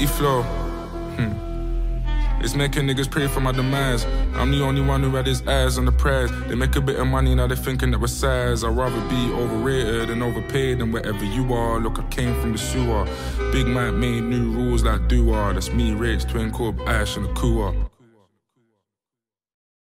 flow. It's making niggas pray for my demise. I'm the only one who had his eyes on the prize. They make a bit of money, now they're thinking that we're size. I'd rather be overrated and overpaid than wherever you are. Look, I came from the sewer. Big Mike made new rules like Dua. That's me, Rage, Twin Corp, Ash and the Kua.